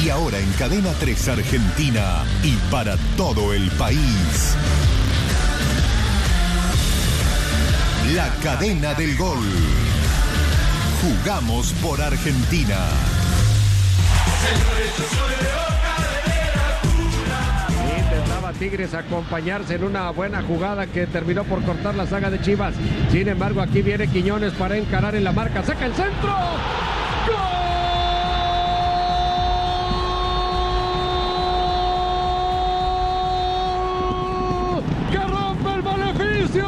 Y ahora en Cadena 3 Argentina y para todo el país. La Cadena del Gol. Jugamos por Argentina. Intentaba Tigres acompañarse en una buena jugada que terminó por cortar la saga de Chivas. Sin embargo, aquí viene Quiñones para encarar en la marca. ¡Saca el centro! ¡Gol! ¡Que rompe el maleficio!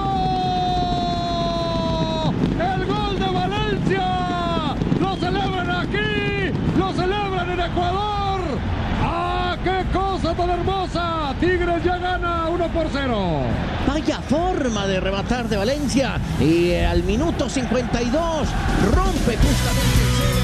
¡El gol de Valencia! ¡Lo celebran aquí! ¡Lo celebran en Ecuador! ¡Ah, qué cosa tan hermosa! Tigres ya gana 1-0. Vaya forma de rematar de Valencia. Y al minuto 52 rompe justamente el cero.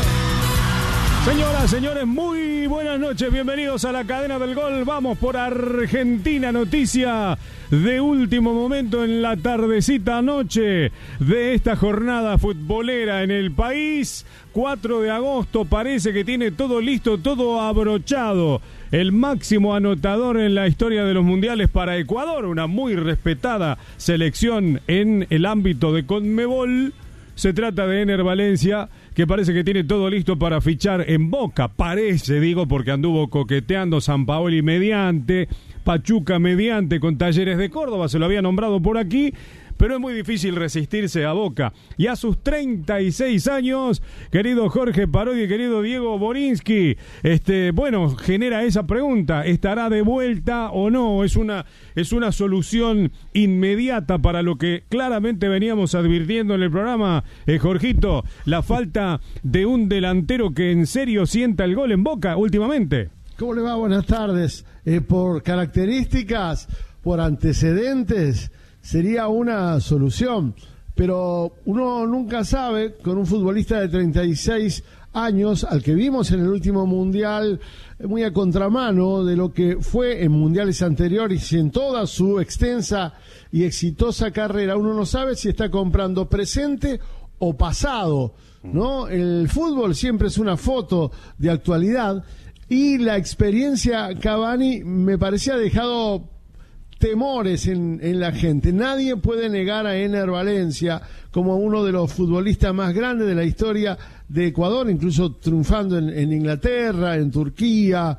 Señoras, señores, muy buenas noches, bienvenidos a la Cadena del Gol. Vamos por Argentina, noticia de último momento en la tardecita noche de esta jornada futbolera en el país. 4 de agosto, parece que tiene todo listo, todo abrochado. El máximo anotador en la historia de los mundiales para Ecuador, una muy respetada selección en el ámbito de Conmebol. Se trata de Ener Valencia, que parece que tiene todo listo para fichar en Boca. Parece, digo, porque anduvo coqueteando Sampaoli mediante, Pachuca mediante, con Talleres de Córdoba, se lo había nombrado por aquí, pero es muy difícil resistirse a Boca. Y a sus 36 años, querido Jorge Parodi, querido Diego Borinsky, bueno, genera esa pregunta, ¿estará de vuelta o no? Es una solución inmediata para lo que claramente veníamos advirtiendo en el programa, Jorgito, la falta de un delantero que en serio sienta el gol en Boca últimamente. ¿Cómo le va? Buenas tardes. Por características, por antecedentes, sería una solución, pero uno nunca sabe con un futbolista de 36 años, al que vimos en el último mundial, muy a contramano de lo que fue en mundiales anteriores y en toda su extensa y exitosa carrera. Uno no sabe si está comprando presente o pasado, ¿no? El fútbol siempre es una foto de actualidad y la experiencia Cavani me parecía dejado temores en la gente. Nadie puede negar a Ener Valencia como uno de los futbolistas más grandes de la historia de Ecuador, incluso triunfando en Inglaterra, en Turquía,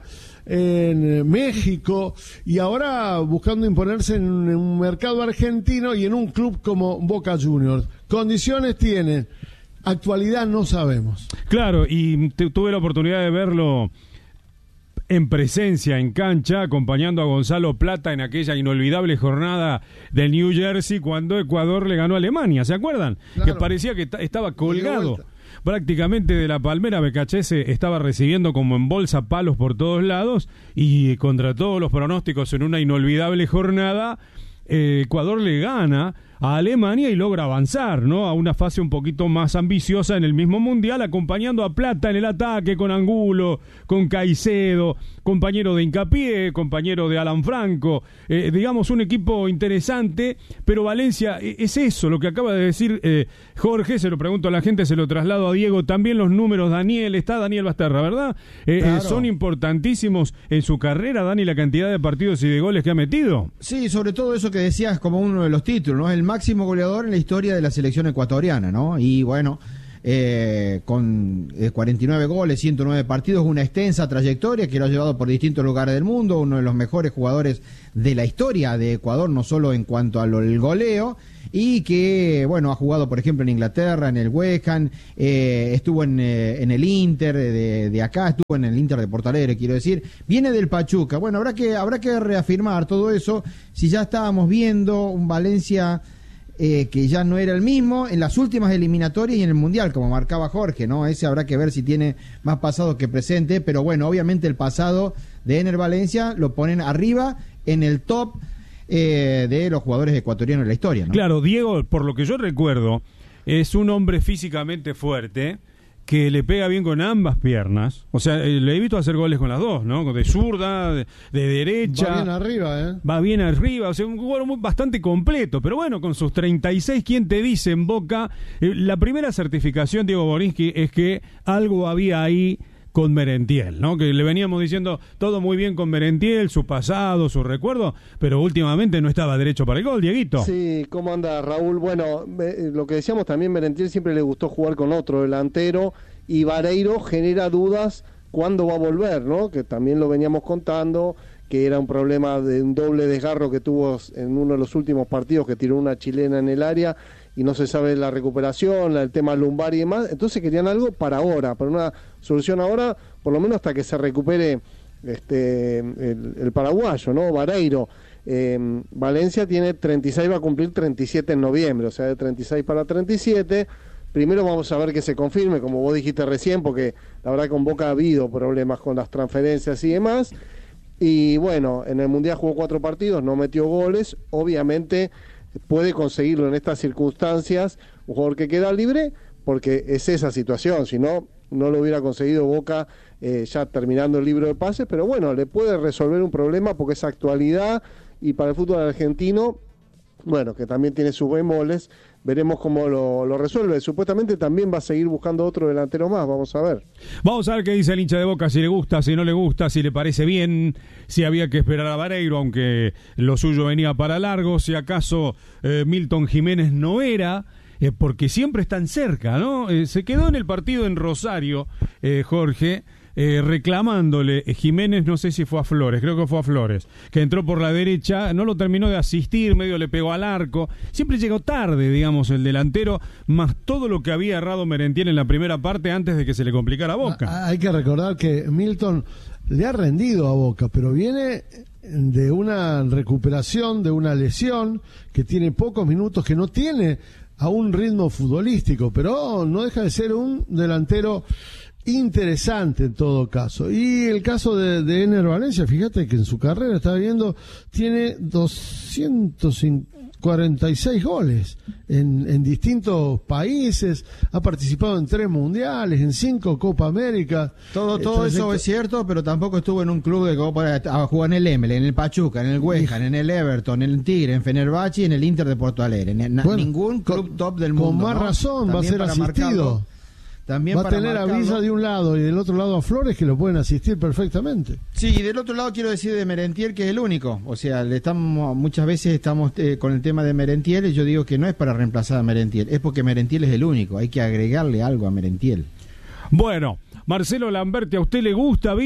en México, y ahora buscando imponerse en un mercado argentino y en un club como Boca Juniors. Condiciones tienen, actualidad no sabemos. Claro, y tuve la oportunidad de verlo en presencia, en cancha, acompañando a Gonzalo Plata en aquella inolvidable jornada del New Jersey cuando Ecuador le ganó a Alemania, ¿se acuerdan? Claro. Que parecía que estaba colgado prácticamente de la palmera. BKHS estaba recibiendo como en bolsa palos por todos lados y contra todos los pronósticos en una inolvidable jornada, Ecuador le gana a Alemania y logra avanzar, ¿no? A una fase un poquito más ambiciosa en el mismo mundial, acompañando a Plata en el ataque con Angulo, con Caicedo, compañero de Hincapié, compañero de Alan Franco, digamos un equipo interesante, pero Valencia es eso, lo que acaba de decir Jorge, se lo pregunto a la gente, se lo traslado a Diego, también los números, Daniel Basterra, ¿verdad? Claro. Son importantísimos en su carrera, Dani, la cantidad de partidos y de goles que ha metido. Sí, sobre todo eso que decías como uno de los títulos, ¿no? El máximo goleador en la historia de la selección ecuatoriana, ¿no? Y bueno, con 49 goles, 109 partidos, una extensa trayectoria que lo ha llevado por distintos lugares del mundo, uno de los mejores jugadores de la historia de Ecuador, no solo en cuanto al goleo, y que, bueno, ha jugado, por ejemplo, en Inglaterra, en el West Ham, estuvo en el Inter de acá, estuvo en el Inter de Porto Alegre, quiero decir, viene del Pachuca. Bueno, habrá que reafirmar todo eso, si ya estábamos viendo un Valencia que ya no era el mismo en las últimas eliminatorias y en el Mundial, como marcaba Jorge, ¿no? Ese habrá que ver si tiene más pasado que presente, pero bueno, obviamente el pasado de Ener Valencia lo ponen arriba en el top de los jugadores ecuatorianos de la historia, ¿no? Claro, Diego, por lo que yo recuerdo, es un hombre físicamente fuerte, que le pega bien con ambas piernas. O sea, le he visto hacer goles con las dos, ¿no? De zurda, de derecha. Va bien arriba, ¿eh? Va bien arriba, o sea, un jugador bastante completo. Pero bueno, con sus 36, ¿quién te dice en Boca? La primera certificación, Diego Borinsky, es que algo había ahí con Merentiel, ¿no? Que le veníamos diciendo todo muy bien con Merentiel, su pasado, su recuerdo, pero últimamente no estaba derecho para el gol, Dieguito. Sí, ¿cómo anda, Raúl? Bueno, lo que decíamos también, Merentiel siempre le gustó jugar con otro delantero, y Vareiro genera dudas cuándo va a volver, ¿no? Que también lo veníamos contando, que era un problema de un doble desgarro que tuvo en uno de los últimos partidos, que tiró una chilena en el área y no se sabe la recuperación, el tema lumbar y demás. Entonces querían algo para ahora, para una solución ahora, por lo menos hasta que se recupere el paraguayo, ¿no? Vareiro. Valencia tiene 36, va a cumplir 37 en noviembre, o sea, de 36 para 37. Primero vamos a ver que se confirme, como vos dijiste recién, porque la verdad con Boca ha habido problemas con las transferencias y demás. Y bueno, en el Mundial jugó 4 partidos, no metió goles. Obviamente puede conseguirlo en estas circunstancias un jugador que queda libre, porque es esa situación. Si no, no lo hubiera conseguido Boca ya terminando el libro de pases. Pero bueno, le puede resolver un problema porque es actualidad, y para el fútbol argentino, bueno, que también tiene sus bemoles. Veremos cómo lo resuelve. Supuestamente también va a seguir buscando otro delantero más. Vamos a ver. Vamos a ver qué dice el hincha de Boca, si le gusta, si no le gusta, si le parece bien, si había que esperar a Vareiro, aunque lo suyo venía para largo, si acaso Milton Jiménez no era, porque siempre están cerca, ¿no? Se quedó en el partido en Rosario, Jorge, reclamándole Jiménez, no sé si fue a Flores, creo que fue a Flores, que entró por la derecha, no lo terminó de asistir, medio le pegó al arco, siempre llegó tarde, digamos, el delantero, más todo lo que había errado Merentiel en la primera parte antes de que se le complicara a Boca. Hay que recordar que Milton le ha rendido a Boca, pero viene de una recuperación, de una lesión, que tiene pocos minutos, que no tiene a un ritmo futbolístico, pero no deja de ser un delantero interesante en todo caso. Y el caso de Ener Valencia, fíjate que en su carrera, estaba viendo, tiene 246 goles en distintos países, ha participado en 3 mundiales, en 5 Copa América. Todo eso es cierto, pero tampoco estuvo en un club de Copa, jugó en el Emelec, en el Pachuca, en el West Ham, en el Everton, en el Tigre, en Fenerbahce y en el Inter de Porto Alegre. Ningún club top del mundo. Con más razón, va a ser asistido. También va a tener a Villa de un lado y del otro lado a Flores, que lo pueden asistir perfectamente. Sí, y del otro lado quiero decir de Merentiel, que es el único. O sea, muchas veces estamos con el tema de Merentiel, y yo digo que no es para reemplazar a Merentiel, es porque Merentiel es el único. Hay que agregarle algo a Merentiel. Bueno, Marcelo Lamberti, ¿a usted le gusta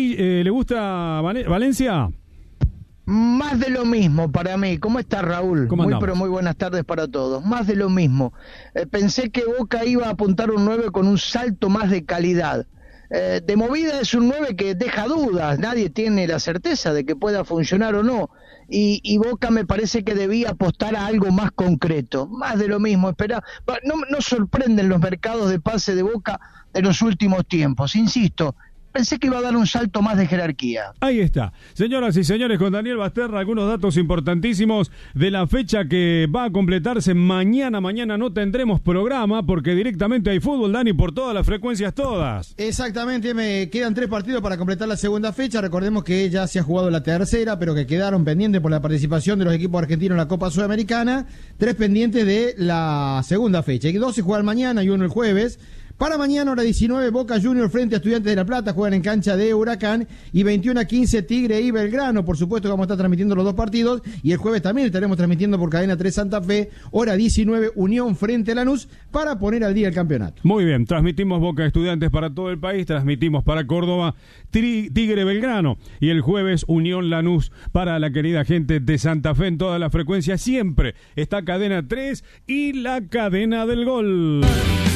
Valencia? Más de lo mismo para mí. ¿Cómo está, Raúl? Muy buenas tardes para todos. Más de lo mismo. Pensé que Boca iba a apuntar un 9 con un salto más de calidad. De movida es un 9 que deja dudas. Nadie tiene la certeza de que pueda funcionar o no. Y Boca me parece que debía apostar a algo más concreto. Más de lo mismo. No sorprenden los mercados de pase de Boca de los últimos tiempos. Insisto, pensé que iba a dar un salto más de jerarquía. Ahí está. Señoras y señores, con Daniel Basterra, algunos datos importantísimos de la fecha que va a completarse mañana. Mañana no tendremos programa porque directamente hay fútbol, Dani, por todas las frecuencias todas. Exactamente, me quedan 3 partidos para completar la segunda fecha. Recordemos que ya se ha jugado la tercera, pero que quedaron pendientes por la participación de los equipos argentinos en la Copa Sudamericana. 3 pendientes de la segunda fecha. Y 2 se juegan mañana y 1 el jueves. Para mañana, hora 19, Boca Juniors frente a Estudiantes de La Plata, juegan en cancha de Huracán, y 21:15 Tigre y Belgrano. Por supuesto que vamos a estar transmitiendo los 2 partidos, y el jueves también estaremos transmitiendo por Cadena 3 Santa Fe, hora 19, Unión frente a Lanús, para poner al día el campeonato. Muy bien, transmitimos Boca Estudiantes para todo el país, transmitimos para Córdoba Tigre Belgrano, y el jueves Unión Lanús para la querida gente de Santa Fe en todas las frecuencias. Siempre está Cadena 3 y la cadena del gol.